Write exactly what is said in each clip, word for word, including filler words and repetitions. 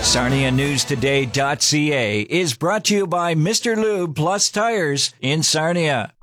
Sarnia News Today dot C A is brought to you by Mister Lube Plus Tires in Sarnia.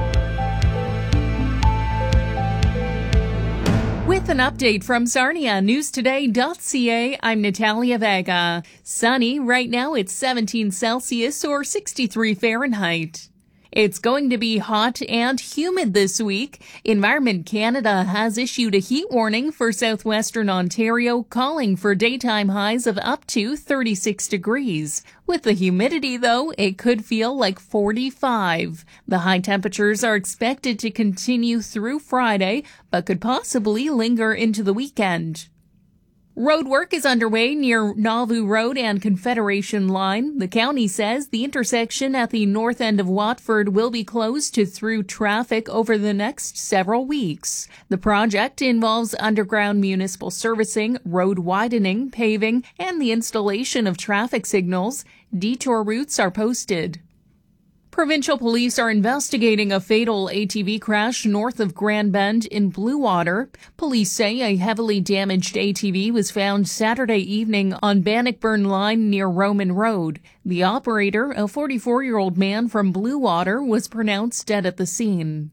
With an update from Sarnia News Today dot C A, I'm Natalia Vega. Sunny, right now it's seventeen Celsius or sixty-three Fahrenheit. It's going to be hot and humid this week. Environment Canada has issued a heat warning for southwestern Ontario, calling for daytime highs of up to thirty-six degrees. With the humidity, though, it could feel like forty-five. The high temperatures are expected to continue through Friday, but could possibly linger into the weekend. Road work is underway near Nauvoo Road and Confederation Line. The county says the intersection at the north end of Watford will be closed to through traffic over the next several weeks. The project involves underground municipal servicing, road widening, paving, and the installation of traffic signals. Detour routes are posted. Provincial police are investigating a fatal A T V crash north of Grand Bend in Bluewater. Police say a heavily damaged A T V was found Saturday evening on Bannockburn Line near Roman Road. The operator, a forty-four-year-old man from Bluewater, was pronounced dead at the scene.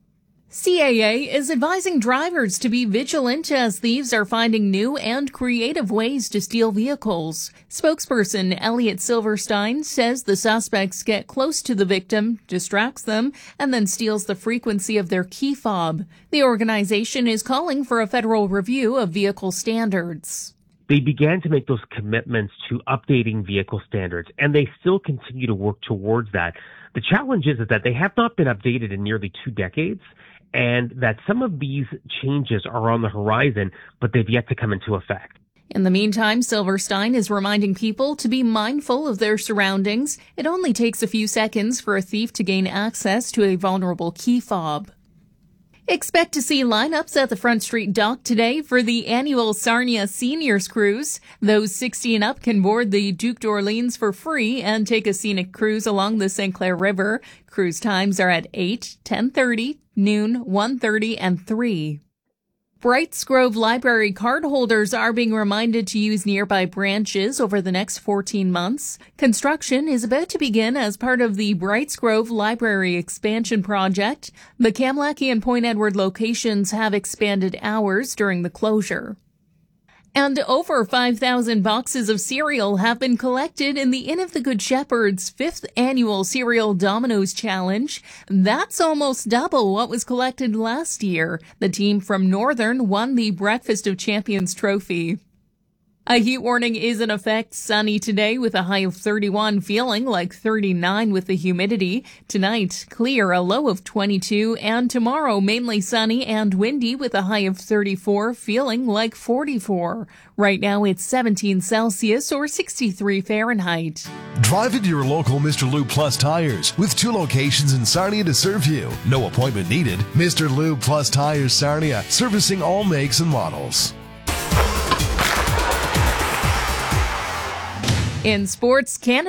C A A is advising drivers to be vigilant as thieves are finding new and creative ways to steal vehicles. Spokesperson Elliot Silverstein says the suspects get close to the victim, distracts them, and then steals the frequency of their key fob. The organization is calling for a federal review of vehicle standards. They began to make those commitments to updating vehicle standards, and they still continue to work towards that. The challenge is that they have not been updated in nearly two decades, and that some of these changes are on the horizon, but they've yet to come into effect. In the meantime, Silverstein is reminding people to be mindful of their surroundings. It only takes a few seconds for a thief to gain access to a vulnerable key fob. Expect to see lineups at the Front Street Dock today for the annual Sarnia Seniors Cruise. Those sixty and up can board the Duke d'Orleans for free and take a scenic cruise along the Saint Clair River. Cruise times are at eight, ten thirty, noon, one thirty, and three. Brights Grove Library cardholders are being reminded to use nearby branches over the next fourteen months. Construction is about to begin as part of the Brights Grove Library expansion project. The Kamlaki and Point Edward locations have expanded hours during the closure. And over five thousand boxes of cereal have been collected in the Inn of the Good Shepherd's fifth annual Cereal Dominoes Challenge. That's almost double what was collected last year. The team from Northern won the Breakfast of Champions trophy. A heat warning is in effect. Sunny today with a high of thirty-one, feeling like thirty-nine with the humidity. Tonight, clear, a low of twenty-two, and tomorrow mainly sunny and windy with a high of thirty-four, feeling like forty-four. Right now it's seventeen Celsius or sixty-three Fahrenheit. Drive into your local Mister Lube Plus Tires with two locations in Sarnia to serve you. No appointment needed. Mister Lube Plus Tires Sarnia, servicing all makes and models. In sports, Canada